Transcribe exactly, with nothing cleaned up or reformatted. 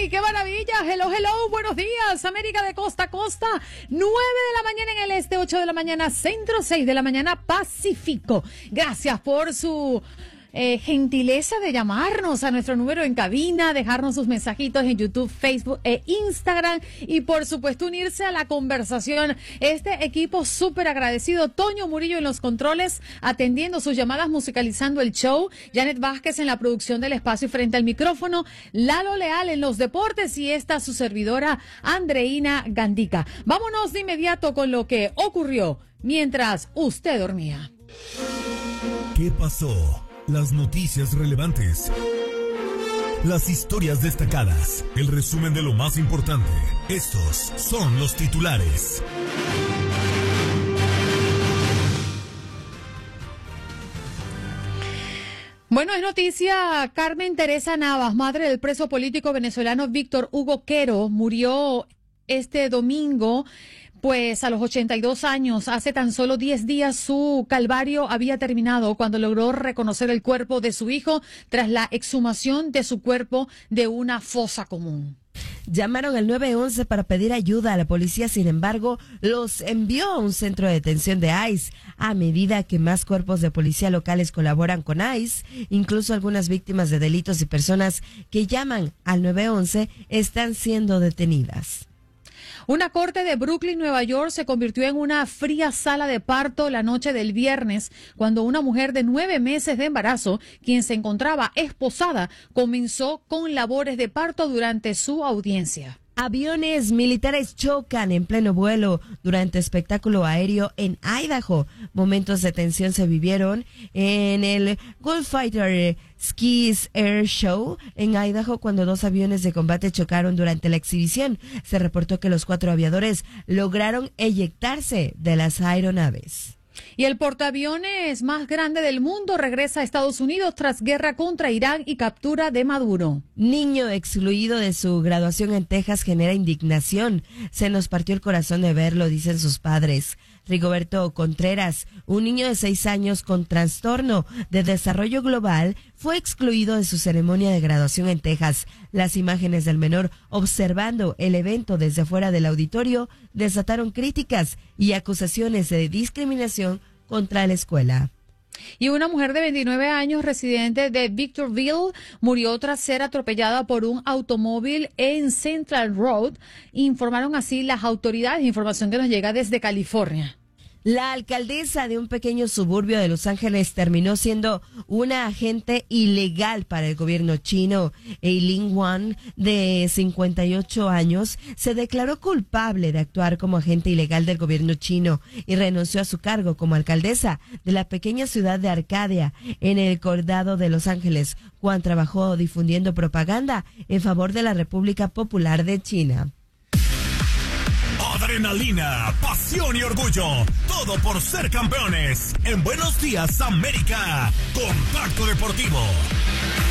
¡Ay, qué maravilla! Hello, hello, buenos días, América de costa a costa. nueve de la mañana en el este, ocho de la mañana centro, seis de la mañana Pacífico. Gracias por su eh, gentileza de llamarnos a nuestro número en cabina, dejarnos sus mensajitos en YouTube, Facebook e Instagram y por supuesto unirse a la conversación. Este equipo súper agradecido, Toño Murillo en los controles, atendiendo sus llamadas, musicalizando el show, Janet Vázquez en la producción del espacio y frente al micrófono, Lalo Leal en los deportes y esta su servidora Andreina Gandica. Vámonos de inmediato con lo que ocurrió mientras usted dormía. ¿Qué pasó? Las noticias relevantes, las historias destacadas, el resumen de lo más importante. Estos son los titulares. Bueno, es noticia, Carmen Teresa Navas, madre del preso político venezolano Víctor Hugo Quero, murió este domingo, pues a los ochenta y dos años. Hace tan solo diez días su calvario había terminado cuando logró reconocer el cuerpo de su hijo tras la exhumación de su cuerpo de una fosa común. Llamaron al nueve once para pedir ayuda a la policía, sin embargo, los envió a un centro de detención de ICE. A medida que más cuerpos de policía locales colaboran con ICE, incluso algunas víctimas de delitos y personas que llaman al nueve once están siendo detenidas. Una corte de Brooklyn, Nueva York, se convirtió en una fría sala de parto la noche del viernes, cuando una mujer de nueve meses de embarazo, quien se encontraba esposada, comenzó con labores de parto durante su audiencia. Aviones militares chocan en pleno vuelo durante espectáculo aéreo en Idaho. Momentos de tensión se vivieron en el Gulfstream Skis Air Show en Idaho cuando dos aviones de combate chocaron durante la exhibición. Se reportó que los cuatro aviadores lograron eyectarse de las aeronaves. Y el portaaviones más grande del mundo regresa a Estados Unidos tras guerra contra Irán y captura de Maduro. Niño excluido de su graduación en Texas genera indignación. Se nos partió el corazón de verlo, dicen sus padres. Rigoberto Contreras, un niño de seis años con trastorno de desarrollo global, fue excluido de su ceremonia de graduación en Texas. Las imágenes del menor observando el evento desde fuera del auditorio desataron críticas y acusaciones de discriminación contra la escuela. Y una mujer de veintinueve años, residente de Victorville, murió tras ser atropellada por un automóvil en Central Road, informaron así las autoridades, información que nos llega desde California. La alcaldesa de un pequeño suburbio de Los Ángeles terminó siendo una agente ilegal para el gobierno chino. Eileen Wang, de cincuenta y ocho años, se declaró culpable de actuar como agente ilegal del gobierno chino y renunció a su cargo como alcaldesa de la pequeña ciudad de Arcadia, en el condado de Los Ángeles. Wang trabajó difundiendo propaganda en favor de la República Popular de China. Adrenalina, pasión y orgullo, todo por ser campeones. En Buenos Días, América, Contacto Deportivo.